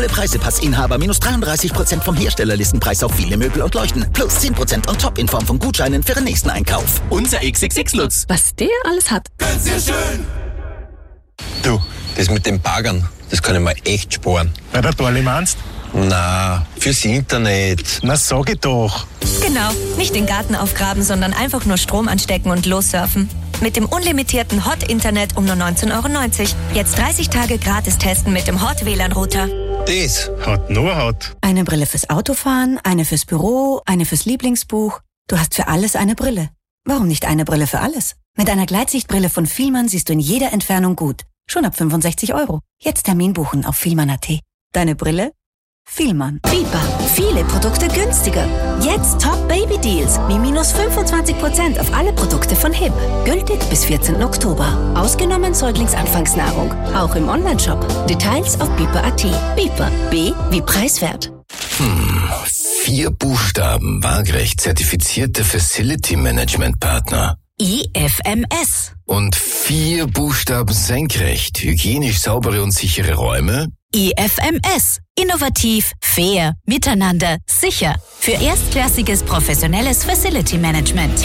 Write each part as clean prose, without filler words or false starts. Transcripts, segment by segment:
Alle Preisepassinhaber minus 33% vom Herstellerlistenpreis auf viele Möbel und Leuchten. Plus 10% on top in Form von Gutscheinen für den nächsten Einkauf. Unser XXX-Lutz. Was der alles hat. Ganz sehr schön. Du, das mit den Baggern, das kann ich mir echt sparen. Bei der Dorli meinst? Na, fürs Internet. Na, sag ich doch. Genau, nicht den Garten aufgraben, sondern einfach nur Strom anstecken und lossurfen. Mit dem unlimitierten Hot-Internet um nur 19,90 €. Jetzt 30 Tage gratis testen mit dem Hot-WLAN-Router. Das Hat nur Haut. Eine Brille fürs Autofahren, eine fürs Büro, eine fürs Lieblingsbuch. Du hast für alles eine Brille. Warum nicht eine Brille für alles? Mit einer Gleitsichtbrille von Fielmann siehst du in jeder Entfernung gut. Schon ab 65 €. Jetzt Termin buchen auf fielmann.at. Deine Brille? Fielmann. Bipa. Viele Produkte günstiger. Jetzt Top Baby Deals wie minus 25% auf alle Produkte von HIP. Gültig bis 14. Oktober. Ausgenommen Säuglingsanfangsnahrung. Auch im Onlineshop. Details auf bipa.at. Bipa. B wie preiswert. 4 Buchstaben, waagerecht zertifizierte Facility Management Partner. IFMS. Und 4 Buchstaben senkrecht, hygienisch saubere und sichere Räume. IFMS. Innovativ, fair, miteinander, sicher. Für erstklassiges professionelles Facility Management.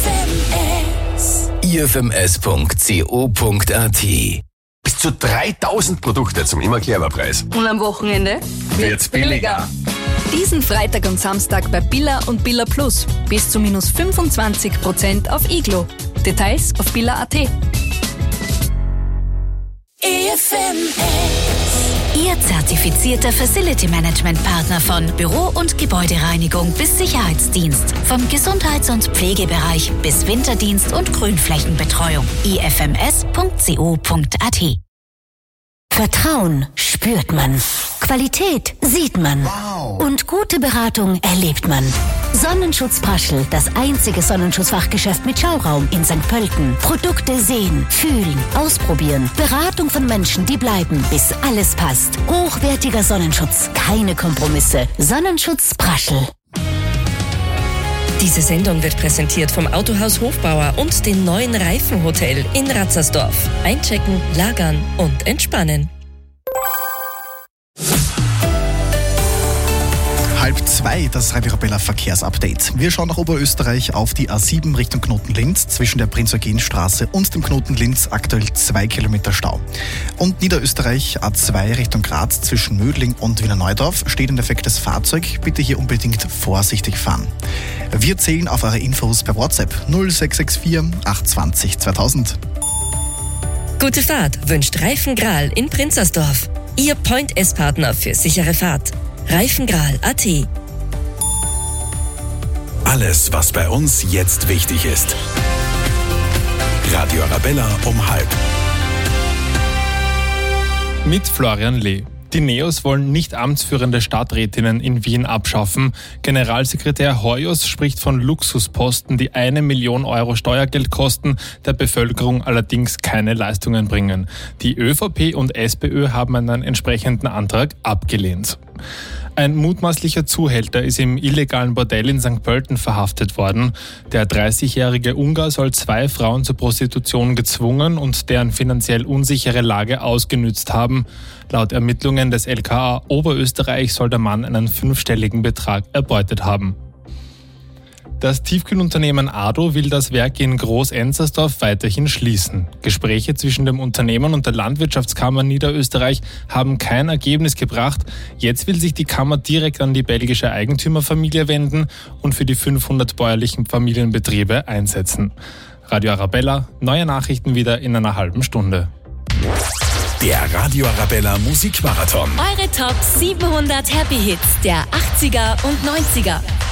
ifms.co.at. Bis zu 3000 Produkte zum immer Clever-Preis. Und am Wochenende Wird's billiger. Diesen Freitag und Samstag bei Billa und Billa Plus. Bis zu minus 25% auf Iglo. Details auf billa.at. Ihr zertifizierter Facility Management Partner von Büro- und Gebäudereinigung bis Sicherheitsdienst. Vom Gesundheits- und Pflegebereich bis Winterdienst und Grünflächenbetreuung. ifms.co.at. Vertrauen spürt man. Qualität sieht man. Und gute Beratung erlebt man. Sonnenschutz Praschl, das einzige Sonnenschutzfachgeschäft mit Schauraum in St. Pölten. Produkte sehen, fühlen, ausprobieren. Beratung von Menschen, die bleiben, bis alles passt. Hochwertiger Sonnenschutz, keine Kompromisse. Sonnenschutz Praschl. Diese Sendung wird präsentiert vom Autohaus Hofbauer und dem neuen Reifenhotel in Ratzersdorf. Einchecken, lagern und entspannen. 1:30, das Radio Arabella Verkehrsupdate. Wir schauen nach Oberösterreich auf die A7 Richtung Knoten Linz. Zwischen der Prinz-Eugen-Straße und dem Knoten Linz aktuell 2 Kilometer Stau. Und Niederösterreich A2 Richtung Graz zwischen Mödling und Wiener Neudorf steht ein defektes Fahrzeug. Bitte hier unbedingt vorsichtig fahren. Wir zählen auf eure Infos per WhatsApp 0664 820 2000. Gute Fahrt wünscht Reifengral in Prinzersdorf. Ihr Point-S-Partner für sichere Fahrt. Reifengral.at. Alles, was bei uns jetzt wichtig ist. Radio Arabella um 12:30. Mit Florian Lee. Die NEOS wollen nicht amtsführende Stadträtinnen in Wien abschaffen. Generalsekretär Hoyos spricht von Luxusposten, die 1 Million Euro Steuergeld kosten, der Bevölkerung allerdings keine Leistungen bringen. Die ÖVP und SPÖ haben einen entsprechenden Antrag abgelehnt. Ein mutmaßlicher Zuhälter ist im illegalen Bordell in St. Pölten verhaftet worden. Der 30-jährige Ungar soll 2 Frauen zur Prostitution gezwungen und deren finanziell unsichere Lage ausgenützt haben. Laut Ermittlungen des LKA Oberösterreich soll der Mann einen 5-stelligen Betrag erbeutet haben. Das Tiefkühlunternehmen ADO will das Werk in Groß-Enzersdorf weiterhin schließen. Gespräche zwischen dem Unternehmen und der Landwirtschaftskammer Niederösterreich haben kein Ergebnis gebracht. Jetzt will sich die Kammer direkt an die belgische Eigentümerfamilie wenden und für die 500 bäuerlichen Familienbetriebe einsetzen. Radio Arabella, neue Nachrichten wieder in einer halben Stunde. Der Radio Arabella Musikmarathon. Eure Top 700 Happy Hits der 80er und 90er.